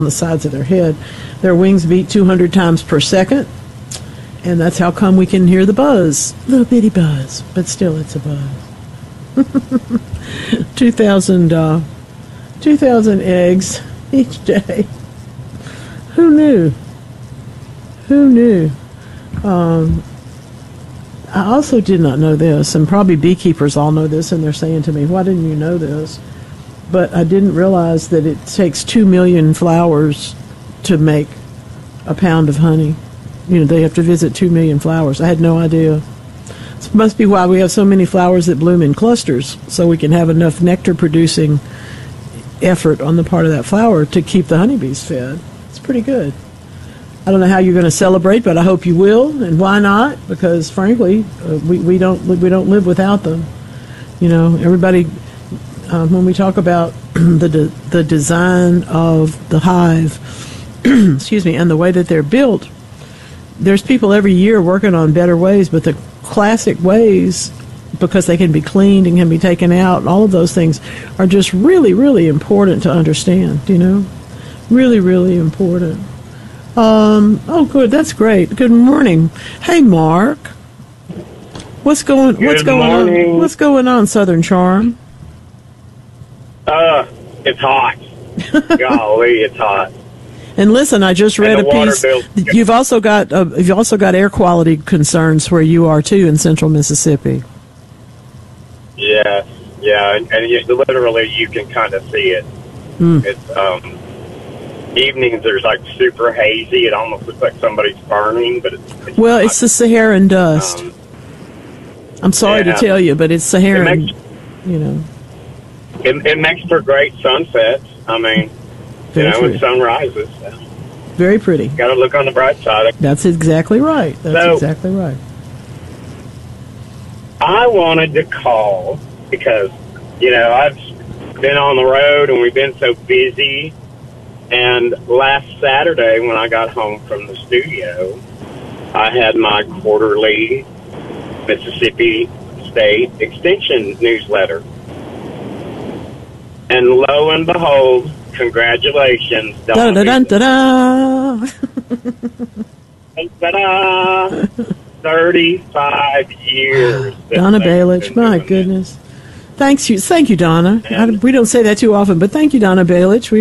the sides of their head. Their wings beat 200 times per second, and that's how come we can hear the buzz. Little bitty buzz, but still it's a buzz. 2,000 eggs each day. Who knew? Who knew? I also did not know this, and probably beekeepers all know this, and they're saying to me, why didn't you know this? But I didn't realize that it takes 2 million flowers to make a pound of honey. You know, they have to visit 2 million flowers. I had no idea. It must be why we have so many flowers that bloom in clusters, so we can have enough nectar-producing effort on the part of that flower to keep the honeybees fed. It's pretty good. I don't know how you're going to celebrate, but I hope you will, and why not? Because frankly, we don't live without them. You know, everybody. When we talk about the design of the hive, excuse me, and the way that they're built, there's people every year working on better ways, but the classic ways, because they can be cleaned and can be taken out, and all of those things are just really, really important to understand. You know, really, really important. Oh, good. That's great. Good morning. Hey, Mark. What's going on? What's going on, Southern Charm? It's hot. Golly, it's hot. And listen, I just read a piece. You've also got air quality concerns where you are too in Central Mississippi. Yeah, and literally you can kind of see it. It's evenings. There's like super hazy. It almost looks like somebody's burning, but it's the Saharan dust. I'm sorry to tell you, but it's Saharan. It makes for great sunsets. I mean, when sun rises. Very pretty. Got to look on the bright side. That's exactly right. Exactly right. I wanted to call because, I've been on the road and we've been so busy. And last Saturday when I got home from the studio, I had my quarterly Mississippi State Extension newsletter. And lo and behold, congratulations, Donna. Da-da-da-da-da. Ta-da! 35 years. Donna Balich, my goodness. Thank you, Donna. We don't say that too often, but thank you, Donna Balich.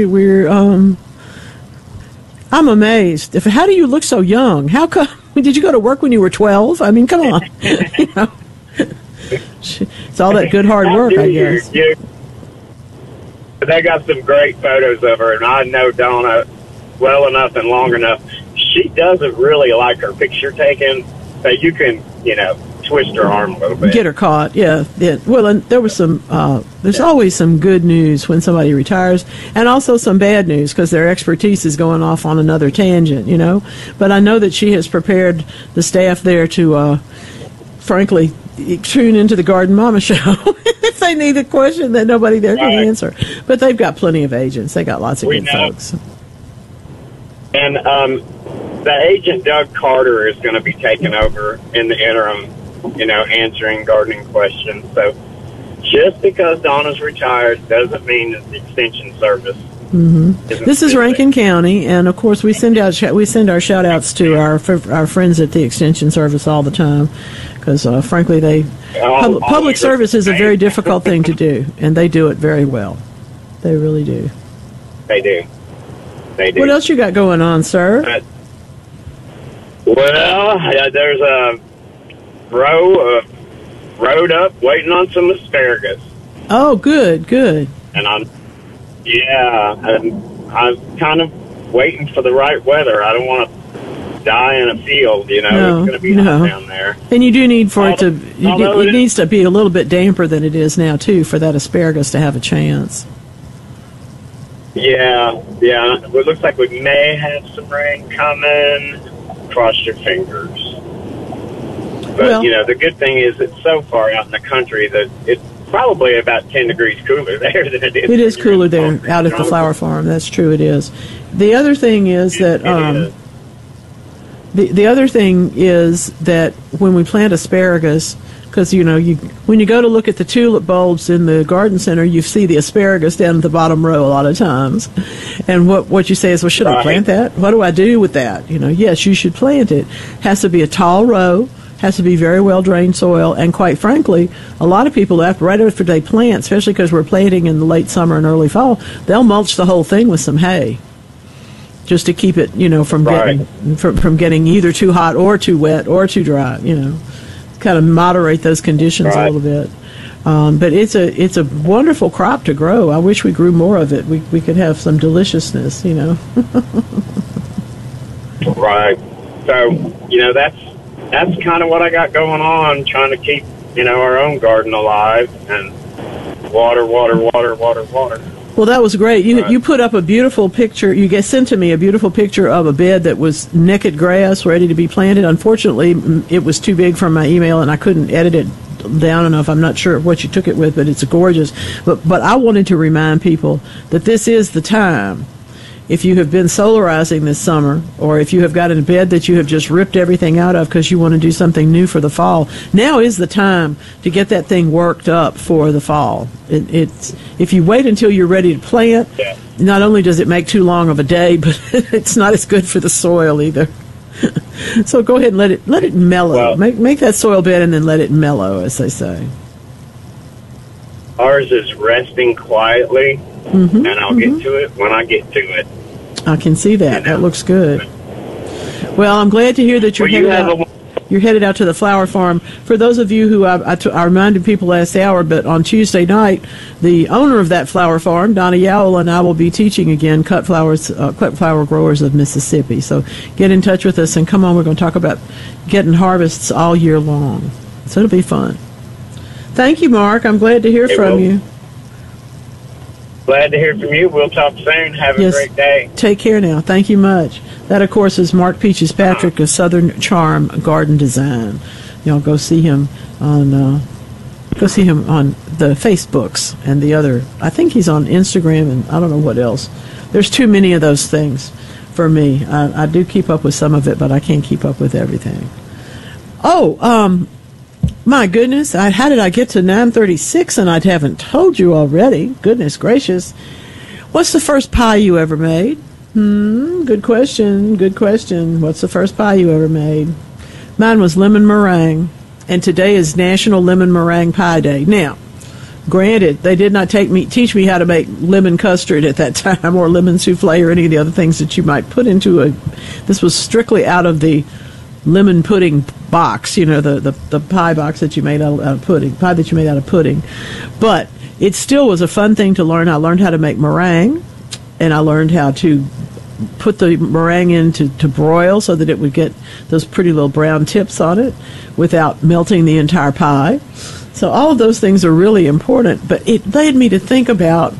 I'm amazed. How do you look so young? How come? Did you go to work when you were 12? I mean, come on. It's all that good hard work, I guess. They got some great photos of her, and I know Donna well enough and long enough. She doesn't really like her picture taken, so you can, twist her arm a little bit. Get her caught, yeah. Well, and there was there's always some good news when somebody retires, and also some bad news because their expertise is going off on another tangent, But I know that she has prepared the staff there to, frankly, tune into the Garden Mama show if they need a question that nobody there can answer. But they've got plenty of agents. They got lots of good folks. And the agent, Doug Carter, is going to be taking over in the interim, answering gardening questions. So just because Donna's retired doesn't mean that the Extension Service. Mm-hmm. This is Rankin County, and of course we send our shout outs to our friends at the Extension Service all the time, because frankly public service is a very difficult thing to do, and they do it very well. They really do. They do. What else you got going on, sir? There's a road up waiting on some asparagus. Oh, good. And I'm kind of waiting for the right weather. I don't want to die in a field, It's going to be hot down there. And you do need it needs to be a little bit damper than it is now, too, for that asparagus to have a chance. Yeah. It looks like we may have some rain coming. Cross your fingers. But, the good thing is it's so far out in the country that it's probably about 10 degrees cooler there than it is. It is cooler there out at the flower farm. That's true, it is. The other thing is that The other thing is that when we plant asparagus, because when you go to look at the tulip bulbs in the garden center, you see the asparagus down at the bottom row a lot of times. And what you say is, well, should I plant that? What do I do with that? Yes, you should plant it. Has to be a tall row, has to be very well drained soil, and quite frankly, a lot of people right after they plant, especially because we're planting in the late summer and early fall, they'll mulch the whole thing with some hay, just to keep it, from getting either too hot or too wet or too dry, kind of moderate those conditions a little bit. But it's a wonderful crop to grow. I wish we grew more of it. We could have some deliciousness, Right. So, that's kind of what I got going on, trying to keep, our own garden alive, and water. Well, that was great. You put up a beautiful picture. You sent to me a beautiful picture of a bed that was naked grass ready to be planted. Unfortunately, it was too big for my email, and I couldn't edit it down enough. I'm not sure what you took it with, but it's gorgeous. But I wanted to remind people that this is the time. If you have been solarizing this summer, or if you have got in a bed that you have just ripped everything out of because you want to do something new for the fall, now is the time to get that thing worked up for the fall. If you wait until you're ready to plant, not only does it make too long of a day, but it's not as good for the soil either. So go ahead and let it mellow. Well, make that soil bed and then let it mellow, as they say. Ours is resting quietly, and I'll get to it when I get to it. I can see that. That looks good. Well, I'm glad to hear that you're headed out to the flower farm. For those of you who I reminded people last hour, but on Tuesday night, the owner of that flower farm, Donna Yowell, and I will be teaching again cut flower growers of Mississippi. So get in touch with us and come on. We're going to talk about getting harvests all year long. So it'll be fun. Thank you, Mark. I'm glad to hear from you. Glad to hear from you. We'll talk soon. Have a great day. Take care now. Thank you much. That, of course, is Mark Peaches Patrick of Southern Charm Garden Design. Y'all go see him on the Facebooks and the other. I think he's on Instagram and I don't know what else. There's too many of those things for me. I do keep up with some of it, but I can't keep up with everything. My goodness, how did I get to 9:36 and I haven't told you already? Goodness gracious. What's the first pie you ever made? Good question. What's the first pie you ever made? Mine was lemon meringue, and today is National Lemon Meringue Pie Day. Now, granted, they did not teach me how to make lemon custard at that time, or lemon souffle, or any of the other things that you might put into this was strictly out of the lemon pudding box, the pie box that you made out of pudding, pie that you made out of pudding. But it still was a fun thing to learn. I learned how to make meringue, and I learned how to put the meringue in to broil so that it would get those pretty little brown tips on it without melting the entire pie. So all of those things are really important, but it led me to think about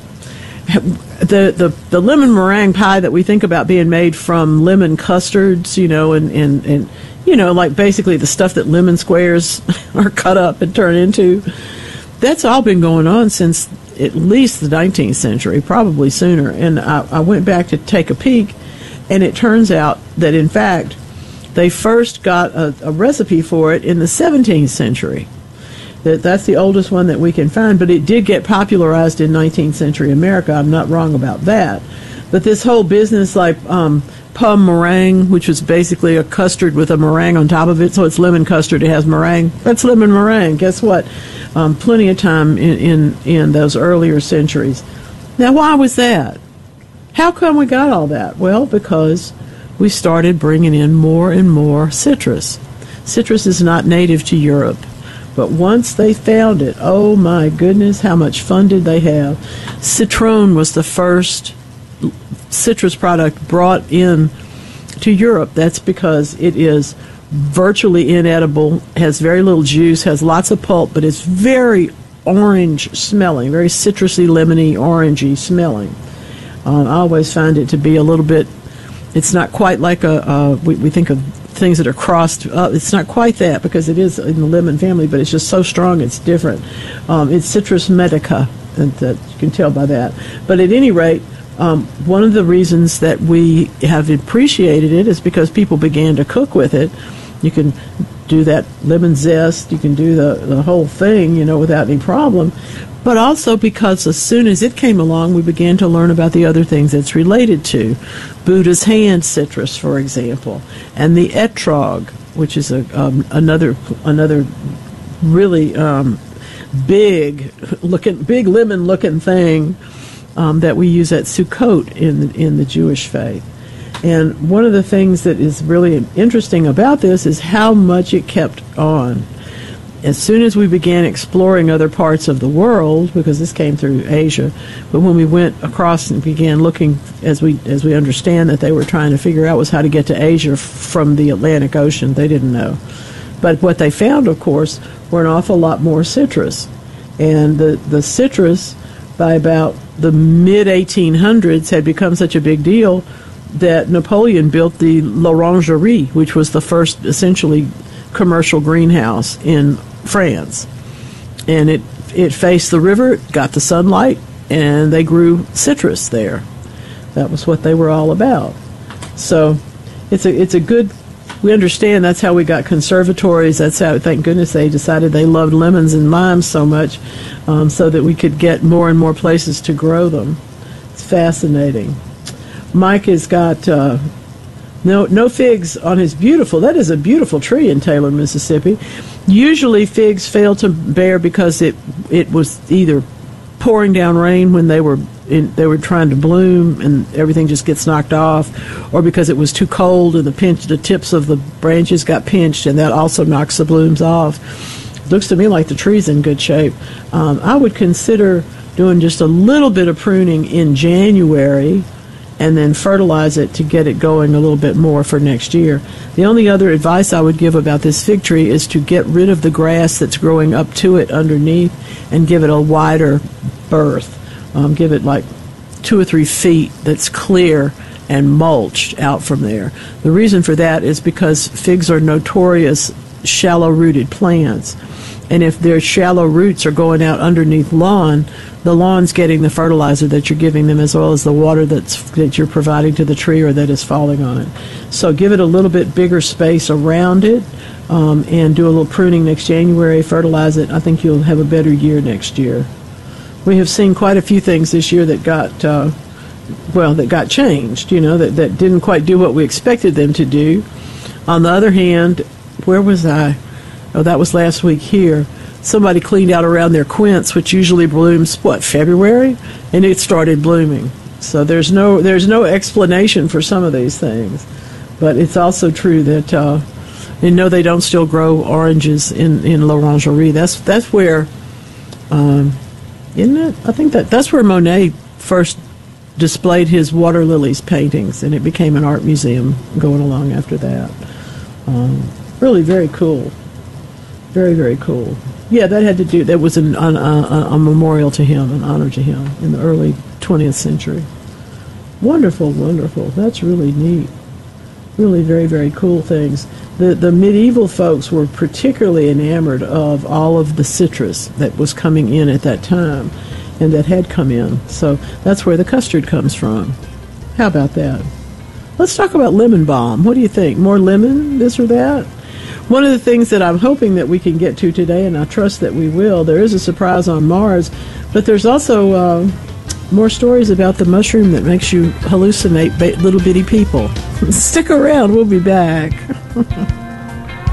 the lemon meringue pie that we think about being made from lemon custards, and like basically the stuff that lemon squares are cut up and turned into. That's all been going on since at least the 19th century, probably sooner. And I went back to take a peek, and it turns out that, in fact, they first got a recipe for it in the 17th century. That's the oldest one that we can find, but it did get popularized in 19th century America. I'm not wrong about that. But this whole business, like pomme meringue, which is basically a custard with a meringue on top of it, so it's lemon custard, it has meringue. That's lemon meringue. Guess what? Plenty of time in those earlier centuries. Now, why was that? How come we got all that? Well, because we started bringing in more and more citrus. Citrus is not native to Europe. But once they found it, oh my goodness, how much fun did they have? Citron was the first citrus product brought in to Europe. That's because it is virtually inedible, has very little juice, has lots of pulp, but it's very orange smelling, very citrusy, lemony, orangey smelling. I always find it to be a little bit, it's not quite like we think of things that are crossed up. It's not quite that, because it is in the lemon family, but it's just so strong it's different. It's Citrus medica, that you can tell by that. But at any rate, One of the reasons that we have appreciated it is because people began to cook with it. You can do that lemon zest, you can do the whole thing, without any problem. But also because as soon as it came along, we began to learn about the other things it's related to. Buddha's hand citrus, for example, and the etrog, which is another really big lemon looking thing that we use at Sukkot in the Jewish faith. And one of the things that is really interesting about this is how much it kept on. As soon as we began exploring other parts of the world, because this came through Asia, but when we went across and began looking, as we understand that they were trying to figure out was how to get to Asia from the Atlantic Ocean, they didn't know. But what they found, of course, were an awful lot more citrus. And the citrus, by about the mid-1800s, had become such a big deal that Napoleon built the L'Orangerie, which was the first essentially commercial greenhouse in France. And it faced the river, got the sunlight, and they grew citrus there. That was what they were all about. So it's a good, we understand that's how we got conservatories. That's how, thank goodness, they decided they loved lemons and limes so much, so that we could get more and more places to grow them. It's fascinating. Mike has got no figs on his that is a beautiful tree in Taylor, Mississippi. Usually figs fail to bear because it was either pouring down rain when they were trying to bloom and everything just gets knocked off, or because it was too cold and the tips of the branches got pinched and that also knocks the blooms off. It looks to me like the tree's in good shape. I would consider doing just a little bit of pruning in January and then fertilize it to get it going a little bit more for next year. The only other advice I would give about this fig tree is to get rid of the grass that's growing up to it underneath and give it a wider berth. Give it like 2 or 3 feet that's clear and mulched out from there. The reason for that is because figs are notorious shallow-rooted plants. And if their shallow roots are going out underneath lawn, the lawn's getting the fertilizer that you're giving them as well as the water that you're providing to the tree or that is falling on it. So give it a little bit bigger space around it and do a little pruning next January, fertilize it. I think you'll have a better year next year. We have seen quite a few things this year that got changed, that didn't quite do what we expected them to do. On the other hand, where was I? Oh, that was last week here. Somebody cleaned out around their quince, which usually blooms, February? And it started blooming. So there's no explanation for some of these things. But it's also true that, they don't still grow oranges in L'Orangerie. That's where, isn't it? I think that's where Monet first displayed his water lilies paintings, and it became an art museum going along after that. Really very cool. Very, very cool. Yeah, that was a memorial to him, an honor to him in the early 20th century. Wonderful, wonderful. That's really neat. Really very, very cool things. The medieval folks were particularly enamored of all of the citrus that was coming in at that time and that had come in. So that's where the custard comes from. How about that? Let's talk about lemon balm. What do you think? More lemon, this or that? One of the things that I'm hoping that we can get to today, and I trust that we will, there is a surprise on Mars, but there's also more stories about the mushroom that makes you hallucinate little bitty people. Stick around, we'll be back.